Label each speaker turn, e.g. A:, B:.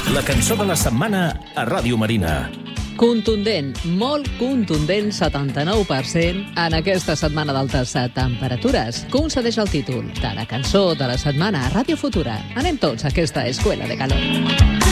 A: La cançó de la setmana a Ràdio Marina.
B: Contundent, molt contundent, 79% en aquesta setmana d'altes temperatures. Concedeix el títol de la cançó de la setmana a Ràdio Futura. Anem tots a aquesta escuela de calor.